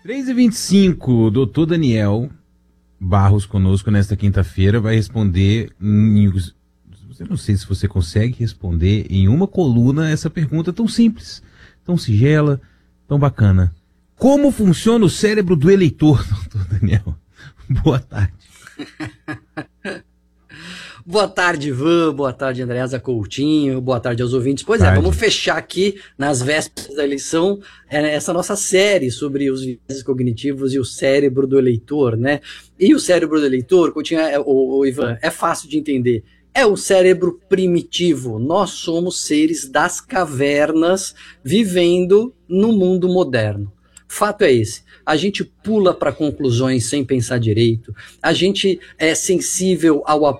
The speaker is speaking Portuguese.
3h25, doutor Daniel Barros conosco nesta quinta-feira vai responder. Eu não sei se você consegue responder em uma coluna essa pergunta tão simples, tão singela, tão bacana. Como funciona o cérebro do eleitor, doutor Daniel? Boa tarde. Boa tarde, Ivan. Boa tarde, Andreasa Coutinho. Boa tarde aos ouvintes. Pois é, vamos fechar aqui, nas vésperas da eleição, essa nossa série sobre os viéses cognitivos e o cérebro do eleitor, né? E o cérebro do eleitor, Coutinho, Ivan, é fácil de entender. É o cérebro primitivo. Nós somos seres das cavernas vivendo no mundo moderno. Fato é esse. A gente pula para conclusões sem pensar direito, a gente é sensível ao